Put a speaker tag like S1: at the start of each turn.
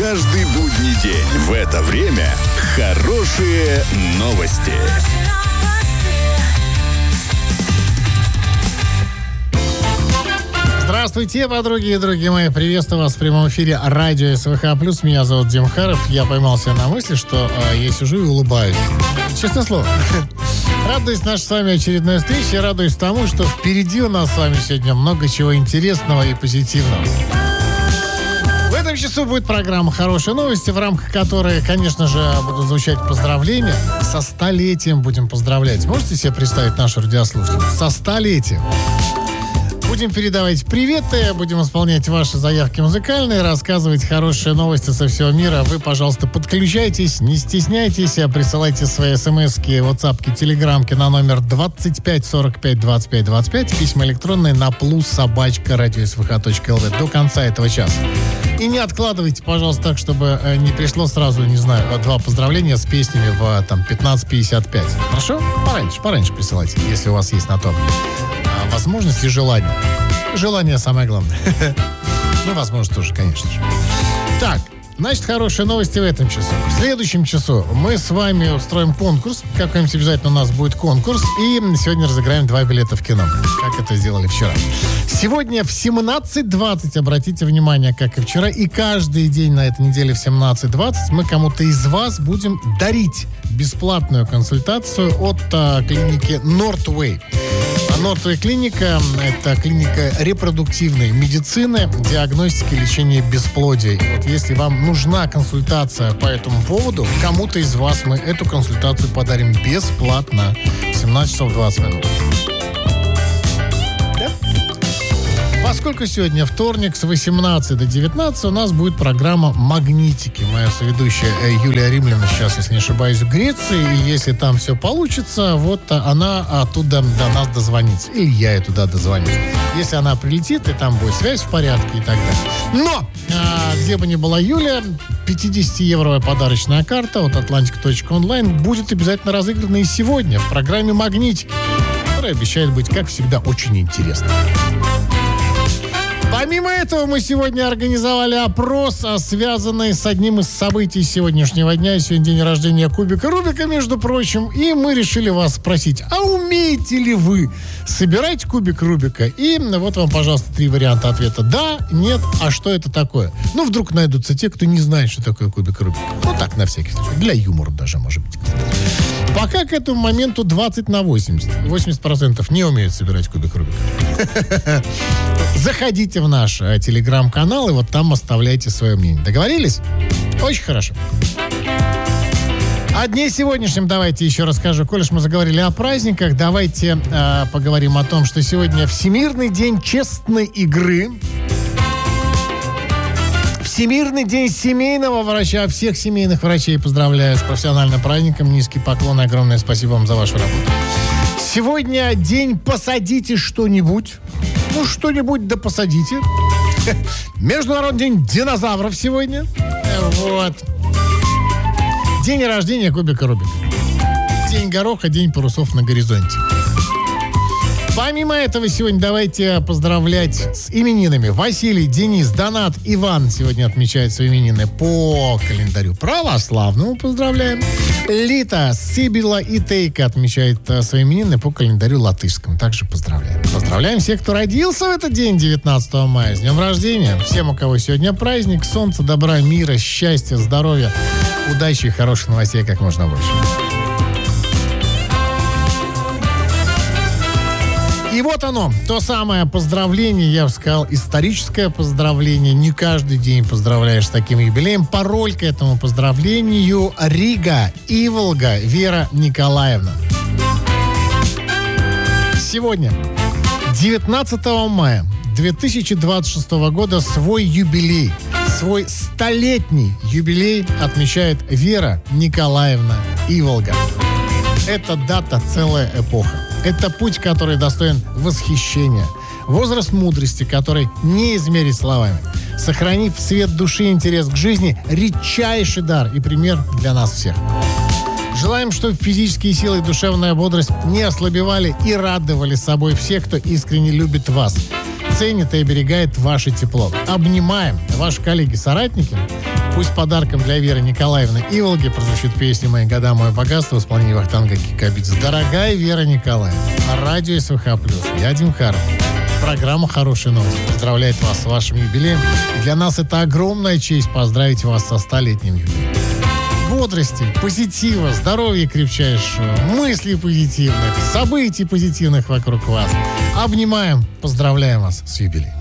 S1: Каждый будний день в это время хорошие новости.
S2: Здравствуйте, подруги и друзья мои. Приветствую вас в прямом эфире радио СВХ+. Меня зовут Дим Харов. Я поймался на мысли, что я сижу и улыбаюсь. Честное слово. Радуюсь нашей с вами очередной встрече. Радуюсь тому, что впереди у нас с вами сегодня много чего интересного и позитивного. В этом часу будет программа «Хорошие новости», в рамках которой, конечно же, будут звучать поздравления. Со 100-летием будем поздравлять. Можете себе представить нашу радиослушателей? Со 100-летием. Будем передавать приветы, будем исполнять ваши заявки музыкальные, рассказывать хорошие новости со всего мира. Вы, пожалуйста, подключайтесь, не стесняйтесь, присылайте свои смски, ватсапки, телеграмки на номер 25 45 25 25, письма электронные на +собачка@radiosvh.lv до конца этого часа. И не откладывайте, пожалуйста, так, чтобы не пришло сразу, не знаю, 2 поздравления с песнями в 15:55. Хорошо? Пораньше присылайте, если у вас есть на то возможность и желание. Желание самое главное. Ну, возможно, тоже, конечно же. Так, значит, хорошие новости в этом часу. В следующем часу мы с вами устроим конкурс. Какой-нибудь обязательно у нас будет конкурс. И сегодня разыграем 2 билета в кино. Как это сделали вчера. Сегодня в 17:20, обратите внимание, как и вчера, и каждый день на этой неделе в 17:20 мы кому-то из вас будем дарить бесплатную консультацию от клиники Northway. Northway клиника – это клиника репродуктивной медицины, диагностики, лечения бесплодия. И вот если вам нужна консультация по этому поводу, кому-то из вас мы эту консультацию подарим бесплатно в 17 часов 20 минут. Поскольку сегодня вторник с 18 до 19 у нас будет программа «Магнитики». Моя соведущая Юлия Римляна сейчас, если не ошибаюсь, в Греции. И если там все получится, вот она оттуда до нас дозвонится. Или я ей туда дозвонюсь. Если она прилетит, и там будет связь в порядке и так далее. Но, где бы ни была Юлия, 50-евровая подарочная карта от atlantic.online будет обязательно разыграна и сегодня в программе «Магнитики», которая обещает быть, как всегда, очень интересной. Помимо этого, мы сегодня организовали опрос, связанный с одним из событий сегодняшнего дня. Сегодня день рождения кубика Рубика, между прочим. И мы решили вас спросить, а умеете ли вы собирать кубик Рубика? И вот вам, пожалуйста, 3 варианта ответа. Да, нет, а что это такое? Ну, вдруг найдутся те, кто не знает, что такое кубик Рубика. Ну, так, на всякий случай. Для юмора даже, может быть. Пока к этому моменту 20/80. 80% не умеют собирать кубик Рубика. Заходите в наш телеграм-канал и вот там оставляйте свое мнение. Договорились? Очень хорошо. О дне сегодняшнем давайте еще расскажу. Коль уж мы заговорили о праздниках, давайте поговорим о том, что сегодня Всемирный день честной игры. Всемирный день семейного врача. Всех семейных врачей поздравляю с профессиональным праздником. Низкий поклон и огромное спасибо вам за вашу работу. Сегодня день «Посадите что-нибудь». Ну, что-нибудь да посадите. Международный день динозавров сегодня. Вот. День рождения кубика Рубика. День гороха, день парусов на горизонте. Помимо этого, сегодня давайте поздравлять с именинами. Василий, Денис, Донат, Иван сегодня отмечают свои именины по календарю православному. Поздравляем. Лита, Сибила и Тейка отмечают свои именины по календарю латышскому. Также поздравляем. Поздравляем всех, кто родился в этот день, 19 мая. С днем рождения. Всем, у кого сегодня праздник. Солнца, добра, мира, счастья, здоровья, удачи и хороших новостей как можно больше. И вот оно, то самое поздравление, я бы сказал, историческое поздравление. Не каждый день поздравляешь с таким юбилеем. Пароль к этому поздравлению: Рига, Иволга, Вера Николаевна. Сегодня, 19 мая 2026 года, свой юбилей, свой 100-летний юбилей отмечает Вера Николаевна Иволга. Это дата, целая эпоха. Это путь, который достоин восхищения. Возраст мудрости, который не измерить словами. Сохранив свет души и интерес к жизни, редчайший дар и пример для нас всех. Желаем, чтобы физические силы и душевная бодрость не ослабевали и радовали собой всех, кто искренне любит вас, ценит и оберегает ваше тепло. Обнимаем, ваши коллеги-соратники, Пусть подарком для Веры Николаевны Иволги прозвучит песня «Мои года, мое богатство» в исполнении Вахтанга Кикабидзе. Дорогая Вера Николаевна, радио СВХ+, я Дим Харов. Программа «Хорошие новости» поздравляет вас с вашим юбилеем. И для нас это огромная честь поздравить вас со 100-летним юбилеем. Бодрости, позитива, здоровья крепчайшего, мыслей позитивных, событий позитивных вокруг вас. Обнимаем, поздравляем вас с юбилеем.